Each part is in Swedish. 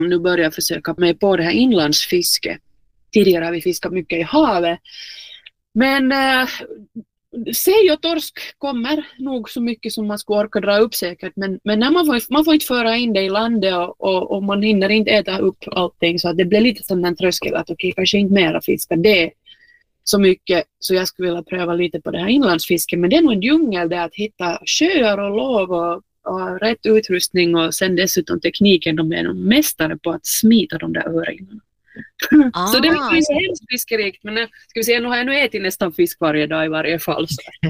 Nu börjar jag försöka mig på det här inlandsfiske. Tidigare har vi fiskat mycket i havet. Men sej och torsk kommer nog så mycket som man ska orka dra upp säkert. Men när man får inte föra in det i landet och man hinner inte äta upp allting. Så att det blir lite som en tröskel att okej, kanske inte mera fiska det så mycket. Så jag skulle vilja pröva lite på det här inlandsfisket. Men det är nog en djungel där att hitta sjöar och lov och rätt utrustning och sen dessutom tekniken. De är de mästare på att smita de där öringarna. Så det var inte hemskt fiskerikt, men ska vi se, nu har jag ätit nästan fisk varje dag i varje fall.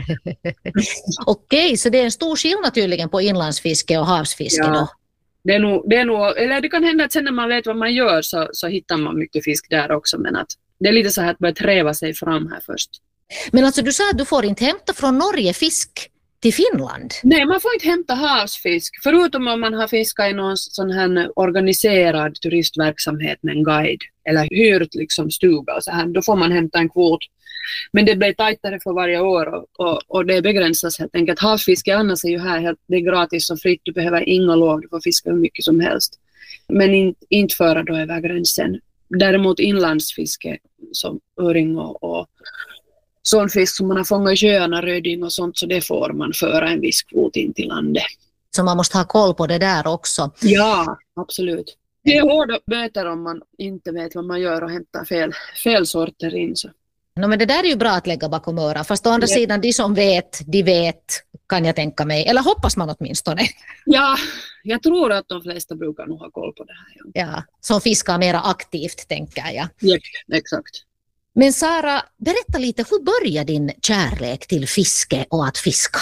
Okej, så det är en stor skillnad tydligen på inlandsfiske och havsfiske då? Det är nog, eller det kan hända att sen när man vet vad man gör så hittar man mycket fisk där också, men att det är lite så här att börja träva sig fram här först. Men alltså du sa att du får inte hämta från Norge fisk till Finland? Nej, man får inte hämta havsfisk. Förutom om man har fiskat i någon sån här organiserad turistverksamhet med en guide. Eller hyrt liksom stuga och så här. Då får man hämta en kvot. Men det blir tajtare för varje år och det begränsas helt enkelt. Havsfiske annars är ju här det är gratis och fritt. Du behöver inga lov, du får fiska hur mycket som helst. Men inte föra då över gränsen. Däremot inlandsfiske som öring och sån fisk som man har fångat i sjöarna, röding och sånt, så det får man föra en viss kvot in till landet. Så man måste ha koll på det där också? Ja, absolut. Det är hårda böter om man inte vet vad man gör och hämtar fel sorter in. Så. Men det där är ju bra att lägga bakom öra. Fast å andra sidan, de som vet, de vet, kan jag tänka mig. Eller hoppas man åtminstone. Ja, jag tror att de flesta brukar nog ha koll på det här. Ja, som fiskar mera aktivt, tänker jag. Ja, exakt. Men Sara, berätta lite, hur började din kärlek till fiske och att fiska?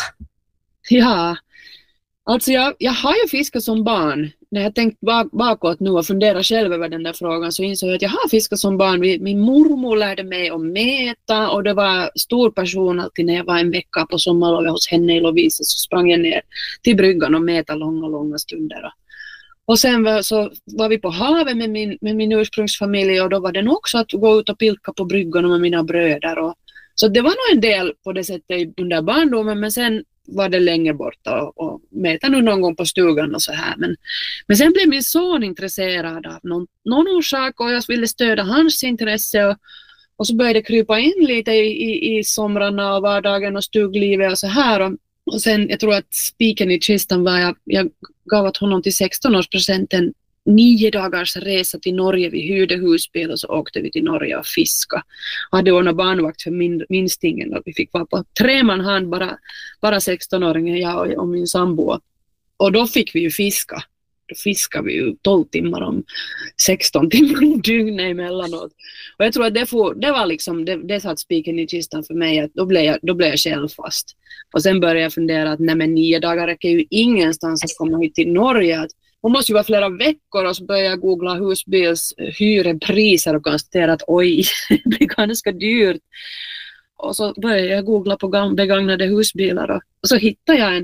Ja, alltså jag har ju fiskat som barn. När jag tänkt bakåt nu och funderat själv över den där frågan så insåg jag att jag har fiskat som barn. Min mormor lärde mig att mäta och det var stor passion alltid när jag var en vecka på sommarlovet hos henne i Lovisa så sprang jag ner till bryggan och mäta långa stunder. Och sen så var vi på havet med min ursprungsfamilj och då var det också att gå ut och pilka på bryggan med mina bröder. Så det var nog en del på det sättet under barndomen, men sen var det längre borta och mäta nu någon gång på stugan och så här. Men sen blev min son intresserad av någon orsak och jag ville stödja hans intresse och så började det krypa in lite i somrarna och vardagen och stuglivet och så här. Och sen, jag tror att spiken i kistan var, jag gav åt honom till 16-årspresenten 9 dagars resa till Norge. Vi hyrde husbil och så åkte vi till Norge och fiska. Och hade ordnat barnvakt för minstingen och vi fick vara på 3 man hand, bara 16-åringen, jag och min sambo. Och då fick vi ju fiska. Då fiskade vi ju 12 timmar om 16 timmar om dygnet emellanåt. Och jag tror att det var liksom, det satt spiken i kistan för mig, att då blev jag själv fast. Och sen började jag fundera att 9 dagar räcker ju ingenstans att komma hit till Norge. Att man måste ju vara flera veckor och så började jag googla husbilshyrepriser och konstatera att oj, det blir ganska dyrt. Och så började jag googla på begagnade husbilar och så hittade jag en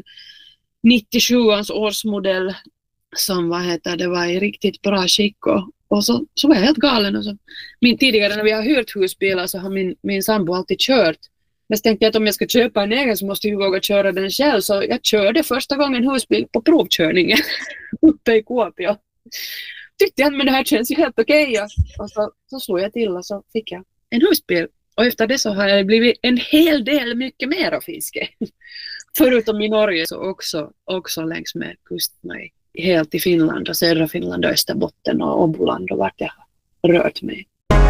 97ans årsmodell som det var i riktigt bra skick och så var jag helt galen. Och så. Tidigare när vi har hyrt husbilar så har min sambo alltid kört. Men så tänkte jag att om jag ska köpa en egen så måste jag våga köra den själv. Så jag körde första gången husbil på provkörningen uppe i Kuopio. Tyckte jag men det här känns ju helt okej. Och så slog jag till och så fick jag en husbil. Och efter det så har jag blivit en hel del mycket mer av fiske. Förutom i Norge så också längs med kusterna helt i Finland och södra Finland och Österbotten och Åboland och vart jag har rört mig.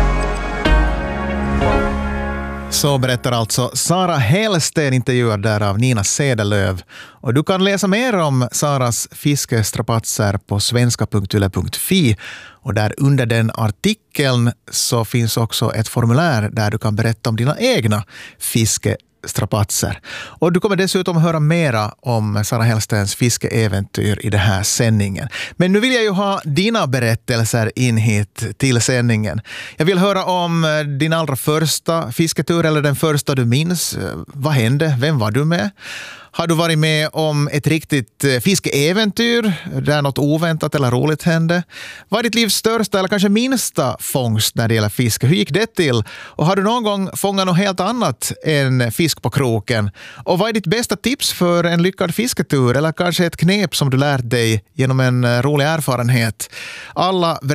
Så berättar alltså Sara Hellsten, intervjuad där av Nina Sedelöv. Och du kan läsa mer om Saras fiskestrapatser på svenska.yle.fi. Och där under den artikeln så finns också ett formulär där du kan berätta om dina egna fiskestrapatser. Och du kommer dessutom höra mera om Sara Hellstens fiskeäventyr i den här sändningen. Men nu vill jag ju ha dina berättelser in hit till sändningen. Jag vill höra om din allra första fisketur eller den första du minns. Vad hände? Vem var du med? Har du varit med om ett riktigt fiskeäventyr där något oväntat eller roligt hände? Vad är ditt livs största eller kanske minsta fångst när det gäller fiske? Hur gick det till? Och har du någon gång fångat något helt annat än fisk på kroken? Och vad är ditt bästa tips för en lyckad fisketur eller kanske ett knep som du lärt dig genom en rolig erfarenhet? Alla